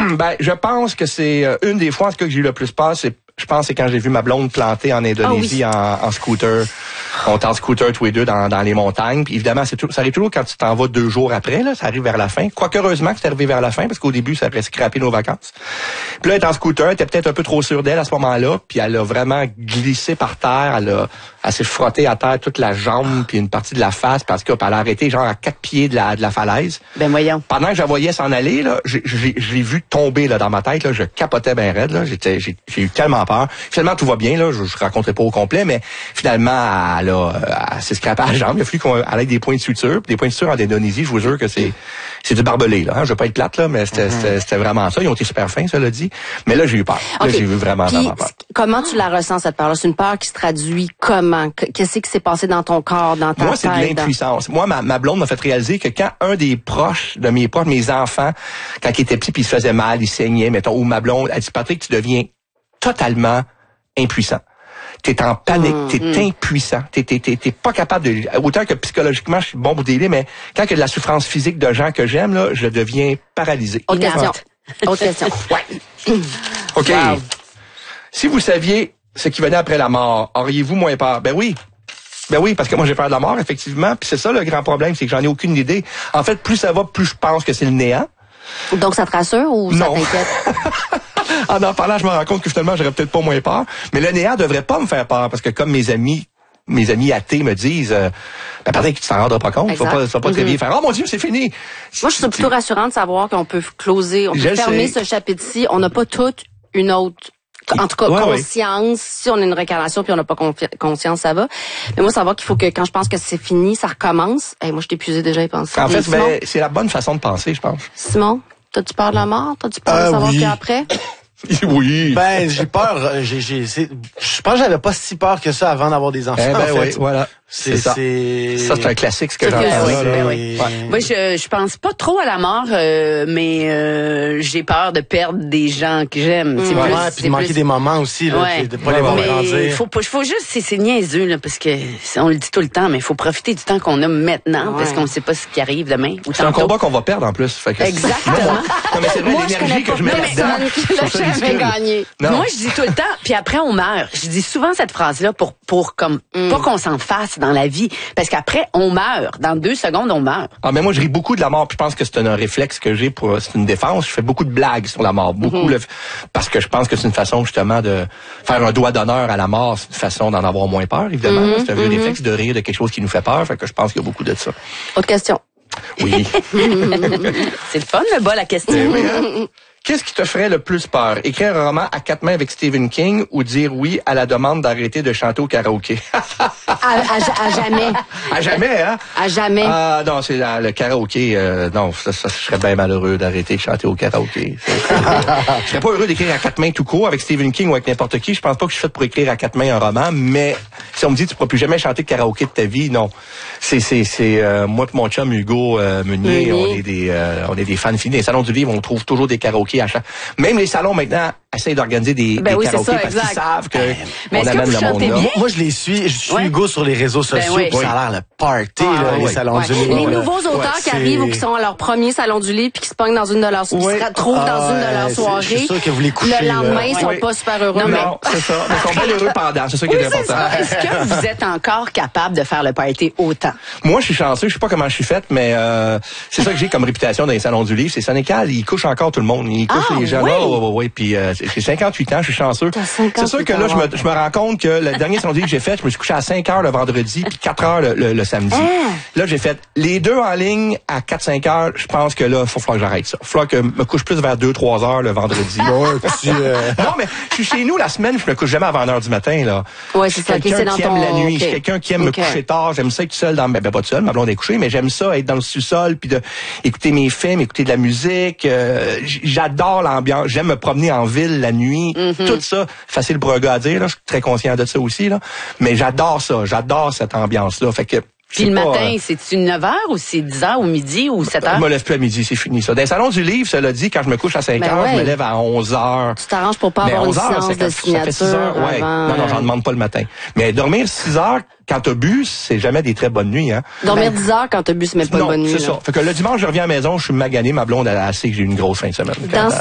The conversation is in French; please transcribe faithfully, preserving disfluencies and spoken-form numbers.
Ben, je pense que c'est euh, une des fois en tout cas que j'ai eu le plus peur, c'est je pense que c'est quand j'ai vu ma blonde planter en Indonésie ah, oui. en, en scooter. On est en scooter tous les deux dans, dans les montagnes. Puis évidemment, c'est tout, ça arrive toujours quand tu t'en vas deux jours après. Là, ça arrive vers la fin. Quoique heureusement que c'est arrivé vers la fin, parce qu'au début, ça aurait scrappé nos vacances. Puis là, elle est en scooter, elle était peut-être un peu trop sûre d'elle à ce moment-là. Puis elle a vraiment glissé par terre. Elle a, elle s'est frottée à terre toute la jambe puis une partie de la face parce qu'elle a arrêté genre à quatre pieds de la, de la falaise. Ben voyons. Pendant que je la voyais s'en aller, là, j'ai, j'ai, je l'ai vu tomber là dans ma tête. Là, je capotais bien raide. Là, j'étais, j'ai, j'ai eu tellement peur. Finalement, tout va bien. Là, je, je raconterai pas au complet, mais finalement, elle a, elle s'est scrapée à la jambe. Il a fallu qu'on aille des points de suture. Puis des points de suture en Indonésie, je vous jure que c'est, c'est du barbelé. Là, hein. Je veux pas être plate là, mais c'était, mm-hmm. c'était, c'était vraiment ça. Ils ont été super fins, ça l'a dit. Mais là, j'ai eu peur. Okay. Là, j'ai eu vraiment, Puis, vraiment peur. Comment tu la ressens cette peur-là? C'est une peur qui se traduit comment? Qu'est-ce qui s'est passé dans ton corps, dans ta Moi, tête? c'est de l'impuissance. Moi, ma, ma blonde m'a fait réaliser que quand un des proches de mes proches, mes enfants, quand ils étaient petits puis ils se faisaient mal, ils saignaient, mettons, ou ma blonde, elle dit, Patrick, tu deviens totalement impuissant. T'es en panique, mmh, t'es mmh. impuissant, t'es, t'es, t'es, t'es pas capable de... Autant que psychologiquement, je suis bon pour délire, mais quand il y a de la souffrance physique de gens que j'aime, là, je deviens paralysé. Autre question. Autre question. Ouais. OK. Wow. Si vous saviez ce qui venait après la mort, auriez-vous moins peur? Ben oui. Ben oui, parce que moi, j'ai peur de la mort, effectivement. Puis c'est ça, le grand problème, c'est que j'en ai aucune idée. En fait, plus ça va, plus je pense que c'est le néant. Donc, ça te rassure ou ça non. t'inquiète? En en parlant, je me rends compte que finalement, j'aurais peut-être pas moins peur. Mais le néant devrait pas me faire peur, parce que comme mes amis, mes amis athées me disent, euh, ben, Patrick, tu t'en rendras pas compte. Exact. Tu vas pas, tu vas pas mm-hmm. te réveiller et faire, oh mon Dieu, c'est fini. Moi, je suis plutôt rassurante de savoir qu'on peut closer, on peut je fermer sais. ce chapitre-ci. On n'a pas toute une autre, en tout cas, ouais, conscience. Ouais. Si on a une réincarnation puis on n'a pas confi- conscience, ça va. Mais moi, savoir qu'il faut que quand je pense que c'est fini, ça recommence. Hey, moi, je t'ai épuisé déjà à y penser. En fait, ben, c'est la bonne façon de penser, je pense. Simon, t'as-tu peur de la mort? T'as-tu peur euh, de savoir oui. qu'après? Oui. Ben, j'ai peur. J'ai, j'ai, c'est, je pense que j'avais pas si peur que ça avant d'avoir des enfants. Eh ben en fait. oui, voilà. C'est, c'est ça. C'est... ça, c'est un classique, ce que c'est j'entends. oui, là, ben là. oui. Ouais. Moi, je, je pense pas trop à la mort, euh, mais euh, j'ai peur de perdre des gens que j'aime. Mmh. C'est ouais, plus, puis c'est de manquer plus... des moments aussi, là, ouais. de pas les voir mais grandir. faut pas, faut juste, c'est, c'est niaiseux, là, parce que on le dit tout le temps, mais il faut profiter du temps qu'on a maintenant, ouais. parce qu'on ne sait pas ce qui arrive demain. Ou c'est tantôt. un combat qu'on va perdre en plus. Fait que exactement. Non, mais c'est vrai, moi, l'énergie je que je mets là-dedans. Le chef va gagner. Moi, je dis tout le temps, puis après on meurt. Je dis souvent cette phrase-là pour pour comme mm. pas qu'on s'en fasse dans la vie, parce qu'après on meurt. Dans deux secondes, on meurt. Ah, mais moi, je ris beaucoup de la mort. Puis je pense que c'est un, un réflexe que j'ai pour, c'est une défense. Je fais beaucoup de blagues sur la mort. Beaucoup, mm-hmm. le, parce que je pense que c'est une façon, justement, de faire un doigt d'honneur à la mort. C'est une façon d'en avoir moins peur, évidemment. Mm-hmm. C'est un vieux mm-hmm. réflexe de rire de quelque chose qui nous fait peur. Fait que je pense qu'il y a beaucoup de ça. Autre question. Oui. C'est le fun, le bas, la question. Eh oui, hein? Qu'est-ce qui te ferait le plus peur? Écrire un roman à quatre mains avec Stephen King ou dire oui à la demande d'arrêter de chanter au karaoké? à, à, à jamais. À jamais, hein? À jamais. Ah non, c'est la, le karaoké. Euh, non, ça, ça, je serais bien malheureux d'arrêter de chanter au karaoké. Je serais pas heureux d'écrire à quatre mains tout court avec Stephen King ou avec n'importe qui. Je pense pas que je suis fait pour écrire à quatre mains un roman, mais si on me dit tu pourras plus jamais chanter de karaoké de ta vie, non. C'est c'est c'est euh, moi et mon chum Hugo euh, Meunier, oui. on est des euh, on est des fans finis. Des salons du livre, on trouve toujours des karaokés à chaque. Même les salons maintenant essayent d'organiser des, ben des oui, karaokés ça, parce exact. qu'ils savent que mais on amène le monde là. Moi, moi, je les suis. Je suis ouais. Hugo sur les réseaux sociaux. Ben oui. Ça a l'air le party, ah, là, oui. les salons ouais. du livre. Les nouveaux auteurs ouais, qui arrivent ou qui sont à leur premier salon du livre puis qui se pognent dans une de leurs, oui. qui se retrouvent ah, dans une de leurs soirées. Je suis sûr que vous les couchez. Le lendemain, là. ils sont oui. pas super heureux. Non, mais... non, c'est ça. Ils sont bien heureux pendant. C'est ça qui oui, est important. Ça. Est-ce que vous êtes encore capable de faire le party autant? Moi, je suis chanceux. Je sais pas comment je suis faite, mais euh, c'est ça que j'ai comme réputation dans les salons du livre. C'est Sénécal. Ils couchent encore tout le monde. Ils couchent ah, les gens. Oui. Oh, oui, oui. Puis euh, j'ai cinquante-huit ans. Je suis chanceux. C'est sûr que là, je me, je me rends compte que le dernier salon du livre que j'ai fait, je me suis couché à cinq heures le vendredi puis quatre heures le, le, le samedi. Ah. Là, j'ai fait les deux en ligne à quatre cinq heures. Je pense que là, il faut falloir que j'arrête ça. Il faut falloir que je me couche plus vers deux trois heures le vendredi. ouais, tu, euh... Non, mais je suis chez nous la semaine, je me couche jamais avant une heure du matin, là. Ouais, je suis c'est ça. quelqu'un Okay, c'est qui dans aime ton... la nuit. Okay. Je suis quelqu'un qui aime okay. me coucher tard. J'aime ça être seul dans, ben, ben pas tout seul, ma blonde est couchée, mais j'aime ça être dans le sous-sol puis de écouter mes films, écouter de la musique. Euh, j'adore l'ambiance. J'aime me promener en ville la nuit. Mm-hmm. Tout ça, facile pour un gars à dire, là. Je suis très conscient de ça aussi, là. Mais j'adore ça. J'adore cette ambiance-là. Fait que, puis le pas, matin, euh, c'est-tu neuf heures ou c'est dix heures ou midi ou sept heures? Je me lève plus à midi, c'est fini ça. Dans les salons du livre, cela dit, quand je me couche à cinq ben heures, ouais. je me lève à onze heures. Tu t'arranges pour pas mais avoir une heures, séance de signature ouais. avant... Non, non, j'en demande pas le matin. Mais dormir six heures, quand t'as bu, c'est jamais des très bonnes nuits, hein. Dormir ben, dix heures quand t'as bu, c'est même pas non, une bonne nuit. c'est là. Ça. Fait que le dimanche, je reviens à la maison, je suis magané, ma blonde, elle a assez que j'ai eu une grosse fin de semaine. Dans